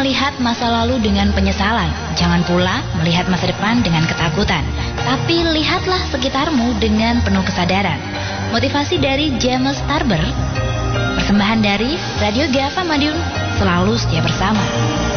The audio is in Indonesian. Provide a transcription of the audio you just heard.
melihat masa lalu dengan penyesalan. Jangan pula melihat masa depan dengan ketakutan. Tapi lihatlah sekitarmu dengan penuh kesadaran. Motivasi dari James Tarber. Persembahan dari Radio Gava Madiun, selalu setia bersama.